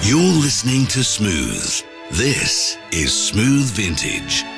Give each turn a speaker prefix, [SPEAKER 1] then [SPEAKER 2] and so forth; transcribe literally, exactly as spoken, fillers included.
[SPEAKER 1] You're listening to Smooth. This is Smooth Vintage.